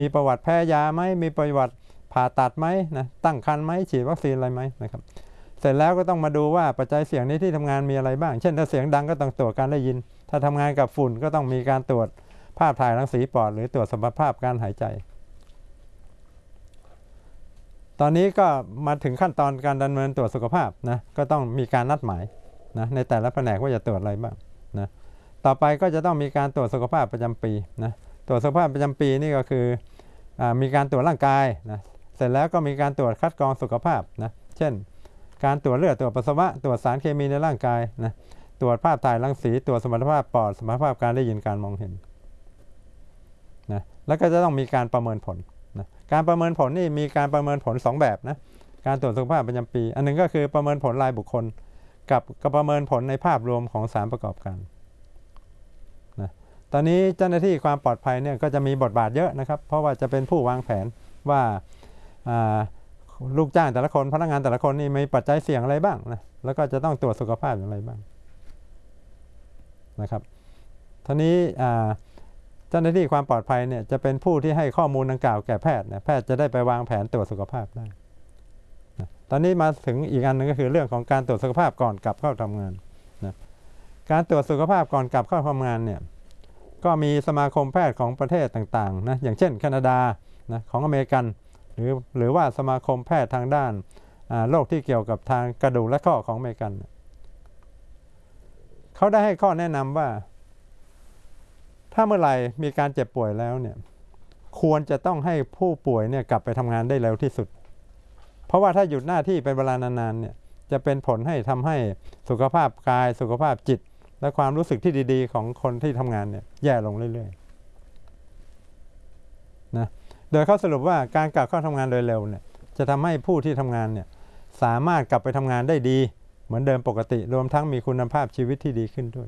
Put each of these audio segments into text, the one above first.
มีประวัติแพ้ยาไหมมีประวัติผ่าตัดไหมนะตั้งครรภ์ไหมฉีดวัคซีนอะไรไหมนะครับเสร็จแล้วก็ต้องมาดูว่าปัจจัยเสี่ยงในที่ทำงานมีอะไรบ้างเช่นถ้าเสียงดังก็ต้องตรวจการได้ยินถ้าทำงานกับฝุ่นก็ต้องมีการตรวจภาพถ่ายรังสีปอดหรือตรวจสมรรถภาพการหายใจตอนนี้ก็มาถึงขั้นตอนการดำเนินตรวจสุขภาพนะก็ต้องมีการนัดหมายนะในแต่ละแผนกว่าจะตรวจอะไรบ้างนะต่อไปก็จะต้องมีการตรวจสุขภาพประจำปีนะตรวจสุขภาพประจำปีนี่ก็คือมีการตรวจร่างกายนะเสร็จแล้วก็มีการตรวจคัดกรองสุขภาพนะเช่นการตรวจเลือดตรวจปัสสาวะตรวจสารเคมีในร่างกายนะตรวจภาพถ่ายรังสีตรวจสมรรถภาพปอดสมรรถภาพการได้ยินการมองเห็นนะแล้วก็จะต้องมีการประเมินผลนะการประเมินผลนี่มีการประเมินผล2แบบนะการตรวจสุขภาพประจำปีอันนึงก็คือประเมินผลรายบุคคลกับประเมินผลในภาพรวมของสถานประกอบการนะตอนนี้เจ้าหน้าที่ความปลอดภัยเนี่ยก็จะมีบทบาทเยอะนะครับเพราะว่าจะเป็นผู้วางแผนว่าลูกจ้างแต่ละคนพนักงานแต่ละคนนี่มีปัจจัยเสี่ยงอะไรบ้างนะแล้วก็จะต้องตรวจสุขภาพอย่างไรบ้างนะครับทีนี้เจ้าหน้าที่ความปลอดภัยเนี่ยจะเป็นผู้ที่ให้ข้อมูลดังกล่าวแก่แพทย์นะแพทย์จะได้ไปวางแผนตรวจสุขภาพได้นะตอนนี้มาถึงอีกอันนึงก็คือเรื่องของการตรวจสุขภาพก่อนกลับเข้าทำงานนะการตรวจสุขภาพก่อนกลับเข้าทำงานเนี่ยก็มีสมาคมแพทย์ของประเทศต่างๆนะอย่างเช่นแคนาดานะของอเมริกันหรือว่าสมาคมแพทย์ทางด้านโรคที่เกี่ยวกับทางกระดูกและข้อของอเมริกันเขาได้ให้ข้อแนะนำว่าถ้าเมื่อไหร่มีการเจ็บป่วยแล้วเนี่ยควรจะต้องให้ผู้ป่วยเนี่ยกลับไปทำงานได้เร็วที่สุดเพราะว่าถ้าหยุดหน้าที่เป็นเวลานานๆเนี่ยจะเป็นผลให้ทำให้สุขภาพกายสุขภาพจิตและความรู้สึกที่ดีๆของคนที่ทำงานเนี่ยแย่ลงเรื่อยๆนะโดยเขาสรุปว่าการกลับเข้าทำงานโดยเร็วเนี่ยจะทำให้ผู้ที่ทำงานเนี่ยสามารถกลับไปทำงานได้ดีเหมือนเดิมปกติรวมทั้งมีคุณภาพชีวิตที่ดีขึ้นด้วย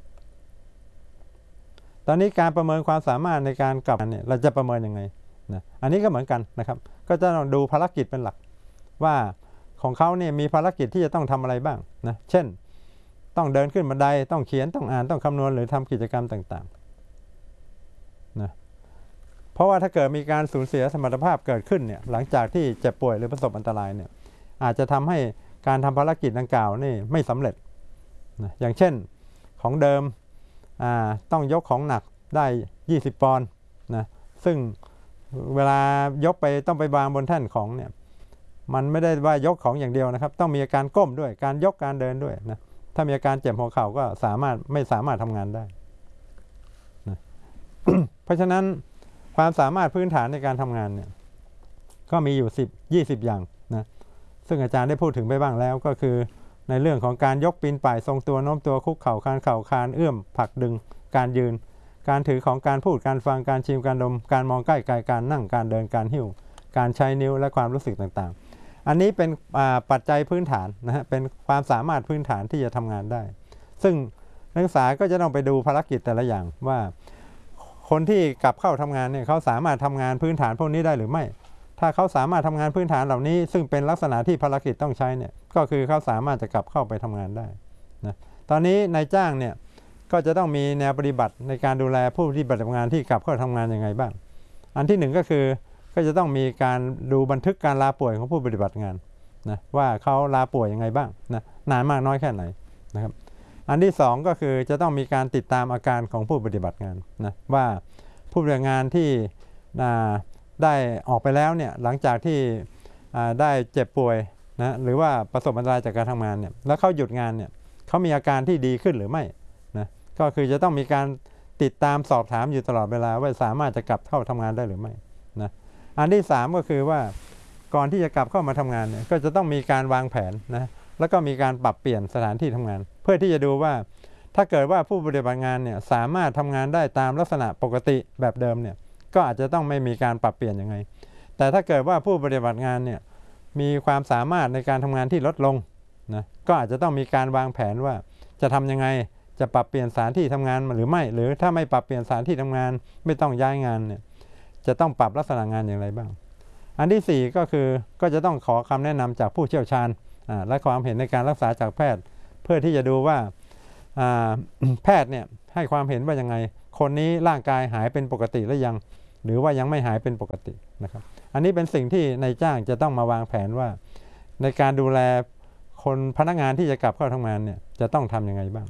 ตอนนี้การประเมินความสามารถในการกลับเนี่ยเราจะประเมินยังไงนะอันนี้ก็เหมือนกันนะครับก็จะต้องดูภารกิจเป็นหลักว่าของเขาเนี่ยมีภารกิจที่จะต้องทำอะไรบ้างนะเช่นต้องเดินขึ้นบันไดต้องเขียนต้องอ่านต้องคำนวณหรือทำกิจกรรมต่างๆนะเพราะว่าถ้าเกิดมีการสูญเสียสมรรถภาพเกิดขึ้นเนี่ยหลังจากที่เจ็บป่วยหรือประสบอันตรายเนี่ยอาจจะทำให้การทำภารกิจดังกล่าวนี่ไม่สำเร็จนะอย่างเช่นของเดิมต้องยกของหนักได้20ปอนด์นะซึ่งเวลายกไปต้องไปวางบนแท่นของเนี่ยมันไม่ได้ว่ายกของอย่างเดียวนะครับต้องมีอาการก้มด้วยการยกการเดินด้วยนะถ้ามีอาการเจ็บหัวเข่าก็ไม่สามารถทำงานได้นะ เพราะฉะนั้นความสามารถพื้นฐานในการทำงานเนี่ยก็มีอยู่20อย่างนะซึ่งอาจารย์ได้พูดถึงไปบ้างแล้วก็คือในเรื่องของการยกปีนป่ายทรงตัวโน้มตัวคุกเข่าคานเอื้อมผลักดึงการยืนการถือของการพูดการฟังการชิมการดมการมองใกล้การนั่งการเดินการหิ้วการใช้นิ้วและความรู้สึกต่างๆอันนี้เป็นปัจจัยพื้นฐานนะฮะเป็นความสามารถพื้นฐานที่จะทำงานได้ซึ่งนักศึกษาก็จะต้องไปดูภารกิจแต่ละอย่างว่าคนที่กลับเข้าทำงานเนี่ยเขาสามารถทำงานพื้นฐานพวกนี้ได้หรือไม่ถ้าเขาสามารถทำงานพื้นฐานเหล่านี้ซึ่งเป็นลักษณะที่ภารกิจต้องใช้เนี่ยก็คือเขาสามารถจะกลับเข้าไปทำงานได้นะตอนนี้นายจ้างเนี่ยก็จะต้องมีแนวปฏิบัติในการดูแลผู้ที่ปฏิบัติงานที่กลับเข้าทำงานยังไงบ้างอันที่หนึ่งก็คือก็จะต้องมีการดูบันทึกการลาป่วยของผู้ปฏิบัติงานนะว่าเขาลาป่วยยังไงบ้างนะนานมากน้อยแค่ไหนนะครับอันที่สองก็คือจะต้องมีการติดตามอาการของผู้ปฏิบัติงานนะว่าผู้ปฏิบัติงานที่ได้ออกไปแล้วเนี่ยหลังจากที่ได้เจ็บป่วยนะหรือว่าประสบอันตรายจากการทำงานเนี่ยแล้วเขาหยุดงานเนี่ยเขามีอาการที่ดีขึ้นหรือไม่นะก็คือจะต้องมีการติดตามสอบถามอยู่ตลอดเวลาว่าสามารถจะกลับเข้าทำงานได้หรือไม่นะอันที่3ก็คือว่าก่อนที่จะกลับเข้ามาทำงานเนี่ยก็จะต้องมีการวางแผนนะแล้วก็มีการปรับเปลี่ยนสถานที่ทำงานเพื่อที่จะดูว่าถ้าเกิดว่าผู้ปฏิบัติงานเนี่ยสามารถทำงานได้ตามลักษณะปกติแบบเดิมเนี่ยก็อาจจะต้องไม่มีการปรับเปลี่ยนยังไงแต่ถ้าเกิดว่าผู้ปฏิบัติงานเนี่ยมีความสามารถในการทำงานที่ลดลงนะก็อาจจะต้องมีการวางแผนว่าจะทำยังไงจะปรับเปลี่ยนสถานที่ทำงานหรือไม่หรือถ้าไม่ปรับเปลี่ยนสถานที่ทำงานไม่ต้องย้ายงานเนี่ยจะต้องปรับลักษณะงานอย่างไรบ้างอันที่4ก็คือก็จะต้องขอคำแนะนำจากผู้เชี่ยวชาญและความเห็นในการรักษาจากแพทย์เพื่อที่จะดูว่าแพทย์เนี่ยให้ความเห็นว่ายังไงคนนี้ร่างกายหายเป็นปกติหรือยังหรือว่ายังไม่หายเป็นปกตินะครับอันนี้เป็นสิ่งที่นายจ้างจะต้องมาวางแผนว่าในการดูแลคนพนักงานที่จะกลับเข้าทำงานเนี่ยจะต้องทำยังไงบ้าง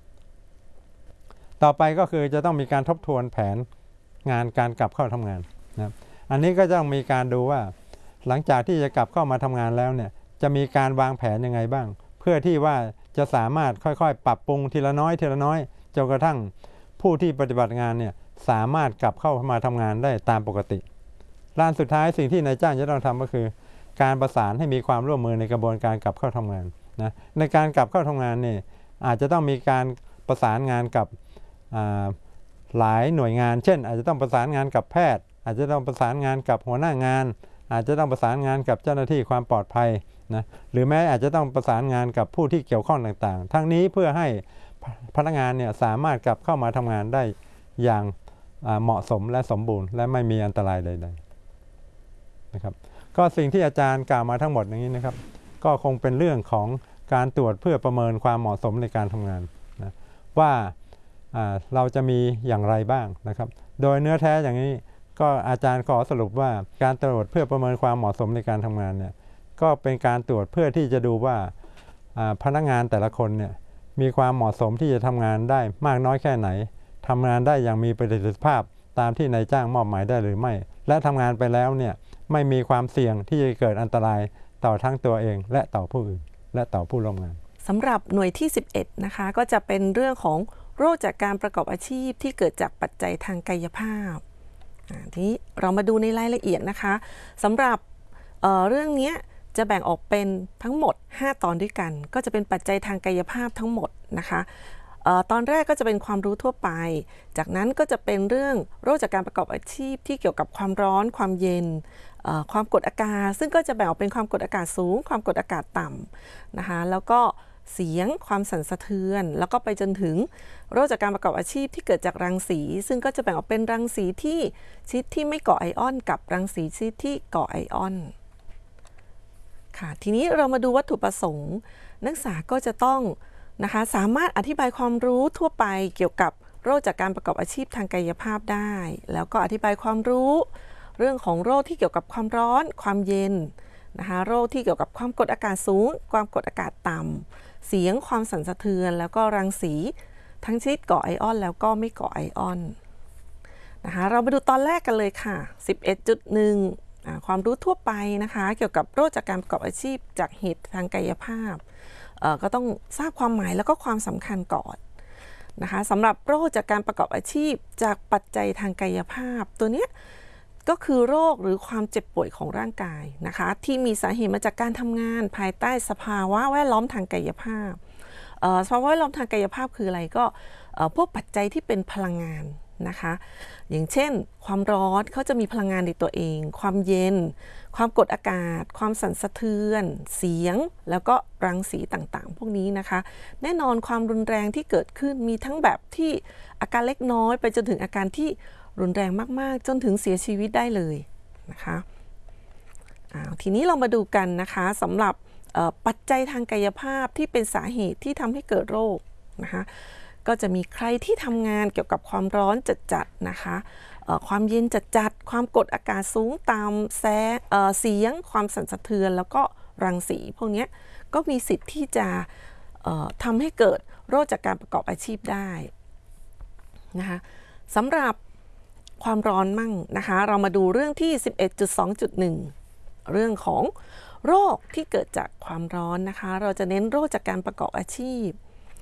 ต่อไปก็คือจะต้องมีการทบทวนแผนงานการกลับเข้าทำงานนะครับอันนี้ก็จะต้องมีการดูว่าหลังจากที่จะกลับเข้ามาทำงานแล้วเนี่ยจะมีการวางแผนยังไงบ้างเพื่อที่ว่าจะสามารถค่อยๆปรับปรุงทีละน้อยทีละน้อยจนกระทั่งผู้ที่ปฏิบัติงานเนี่ยสามารถกลับเข้ามาทำงานได้ตามปกติด้านสุดท้ายสิ่งที่นายจ้างจะต้องทำก็คือการประสานให้มีความร่วมมือในกระบวนการกลับเข้าทำงานนะในการกลับเข้าทำงานเนี่ยอาจจะต้องมีการประสานงานกับหลายหน่วยงานเช่นอาจจะต้องประสานงานกับแพทย์อาจจะต้องประสานงานกับหัวหน้างานอาจจะต้องประสานงานกับเจ้าหน้าที่ความปลอดภัยนะหรือแม้อาจจะต้องประสานงานกับผู้ที่เกี่ยวข้องต่างๆทั้งนี้เพื่อให้พนักงานเนี่ยสามารถกลับเข้ามาทำงานได้อย่างเหมาะสมและสมบูรณ์และไม่มีอันตรายใดๆนะครับก็สิ่งที่อาจารย์กล่าวมาทั้งหมดอย่างนี้นะครับก็คงเป็นเรื่องของการตรวจเพื่อประเมินความเหมาะสมในการทำงานนะว่าเราจะมีอย่างไรบ้างนะครับโดยเนื้อแท้อย่างนี้ก็อาจารย์ขอสรุปว่าการตรวจเพื่อประเมินความเหมาะสมในการทำงานเนี่ยก็เป็นการตรวจเพื่อที่จะดูว่าพนักงานแต่ละคนเนี่ยมีความเหมาะสมที่จะทำงานได้มากน้อยแค่ไหนทำงานได้อย่างมีประสิทธิภาพตามที่นายจ้างมอบหมายได้หรือไม่และทำงานไปแล้วเนี่ยไม่มีความเสี่ยงที่จะเกิดอันตรายต่อทั้งตัวเองและต่อผู้อื่นและต่อผู้ร่วมงานสำหรับหน่วยที่11นะคะก็จะเป็นเรื่องของโรคจากการประกอบอาชีพที่เกิดจากปัจจัยทางกายภาพทีนี้เรามาดูในรายละเอียดนะคะสำหรับเรื่องนี้จะแบ่งออกเป็นทั้งหมด5ตอนด้วยกันก็จะเป็นปัจจัยทางกายภาพทั้งหมดนะคะตอนแรกก็จะเป็นความรู้ทั่วไปจากนั้นก็จะเป็นเรื่องโรคจากการประกอบอาชีพที่เกี่ยวกับความร้อนความเย็นความกดอากาศซึ่งก็จะแบ่งออกเป็นความกดอากาศสูงความกดอากาศต่ำนะคะแล้วก็เสียงความสั่นสะเทือนแล้วก็ไปจนถึงโรคจากการประกอบอาชีพที่เกิดจากรังสีซึ่งก็จะแบ่งออกเป็นรังสีที่ชนิดที่ไม่ก่อไอออนกับรังสีชนิดที่ก่อไอออนค่ะทีนี้เรามาดูวัตถุประสงค์นักศึกษาก็จะต้องนะคะสามารถอธิบายความรู้ทั่วไปเกี่ยวกับโรคจากการประกอบอาชีพทางกายภาพได้แล้วก็อธิบายความรู้เรื่องของโรคที่เกี่ยวกับความร้อนความเย็นนะคะโรคที่เกี่ยวกับความกดอากาศสูงความกดอากาศต่ำเสียงความสั่นสะเทือนแล้วก็รังสีทั้งชนิดก่อไอออนแล้วก็ไม่ก่อไอออนนะคะเรามาดูตอนแรกกันเลยค่ะ 11.1 ความรู้ทั่วไปนะคะเกี่ยวกับโรคจากการประกอบอาชีพจากเหตุทางกายภาพก็ต้องทราบความหมายแล้วก็ความสำคัญก่อนนะคะสำหรับโรคจากการประกอบอาชีพจากปัจจัยทางกายภาพตัวนี้ก็คือโรคหรือความเจ็บป่วยของร่างกายนะคะที่มีสาเหตุมาจากการทำงานภายใต้สภาวะแวดล้อมทางกายภาพสภาวะแวดล้อมทางกายภาพคืออะไรก็พวกปัจจัยที่เป็นพลังงานนะคะอย่างเช่นความร้อนเขาจะมีพลังงานในตัวเองความเย็นความกดอากาศความสั่นสะเทือนเสียงแล้วก็รังสีต่างๆพวกนี้นะคะแน่นอนความรุนแรงที่เกิดขึ้นมีทั้งแบบที่อาการเล็กน้อยไปจนถึงอาการที่รุนแรงมากๆจนถึงเสียชีวิตได้เลยนะคะทีนี้เรามาดูกันนะคะสำหรับปัจจัยทางกายภาพที่เป็นสาเหตุที่ทำให้เกิดโรคนะคะก็จะมีใครที่ทำงานเกี่ยวกับความร้อนจัดๆนะคะความเย็นจัดๆความกดอากาศสูงต่ำเสียงความสั่นสะเทือนแล้วก็รังสีพวกนี้ก็มีสิทธิ์ที่จะทำให้เกิดโรคจากการประกอบอาชีพได้นะคะสำหรับความร้อนมั่งนะคะเรามาดูเรื่องที่ 11.2.1 เรื่องของโรคที่เกิดจากความร้อนนะคะเราจะเน้นโรคจากการประกอบอาชีพ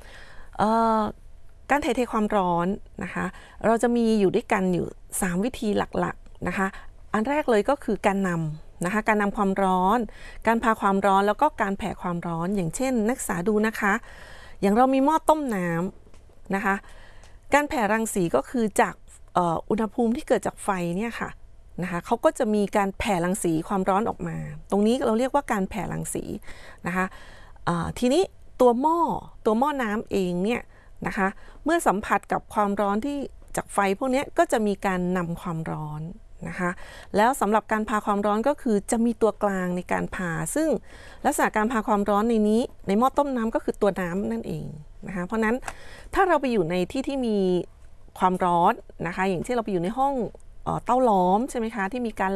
การถ่ายเทความร้อนนะคะเราจะมีอยู่ด้วยกันอยู่3วิธีหลักๆนะคะอันแรกเลยก็คือการนำนะคะการนำความร้อนการพาความร้อนแล้วก็การแผ่ความร้อนอย่างเช่นนักศึกษาดูนะคะอย่างเรามีหม้อต้มน้ำนะคะการแผ่รังสีก็คือจากอุณหภูมิที่เกิดจากไฟเนี่ยค่ะนะคะเขาก็จะมีการแผ่รังสีความร้อนออกมาตรงนี้เราเรียกว่าการแผ่รังสีนะคะทีนี้ตัวหม้อน้ำเองเนี่ยนะคะเมื่อสัมผัสกับความร้อนที่จากไฟพวกนี้ก็จะมีการนำความร้อนนะคะแล้วสำหรับการพาความร้อนก็คือจะมีตัวกลางในการพาซึ่งลักษณะการพาความร้อนในนี้ในหม้อต้มน้ำก็คือตัวน้ำนั่นเองนะคะเพราะนั้นถ้าเราไปอยู่ในที่ที่มีความร้อนนะคะอย่างเช่นเราไปอยู่ในห้องเต้าล้อมใช่ไหมคะที่มีการ